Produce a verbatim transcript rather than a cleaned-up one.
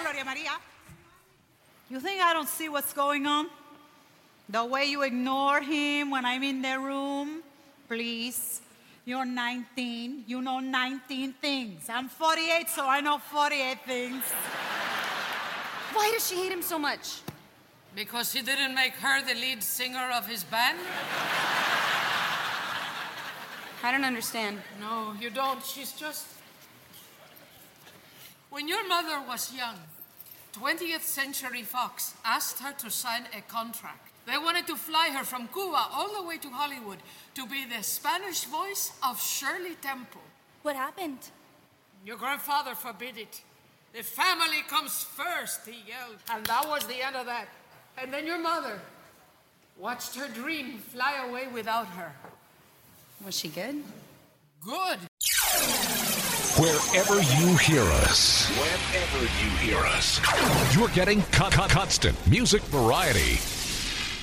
Gloria Maria. You think I don't see what's going on? The way you ignore him when I'm in the room? Please. You're nineteen. You know nineteen things. I'm forty-eight, so I know forty-eight things. Why does she hate him so much? Because he didn't make her the lead singer of his band? I don't understand. No, you don't. She's just... When your mother was young, twentieth Century Fox asked her to sign a contract. They wanted to fly her from Cuba all the way to Hollywood to be the Spanish voice of Shirley Temple. What happened? Your grandfather forbid it. The family comes first, he yelled. And that was the end of that. And then your mother watched her dream fly away without her. Was she good? Good. Wherever you hear us, wherever you hear us, you're getting con- con- constant music variety.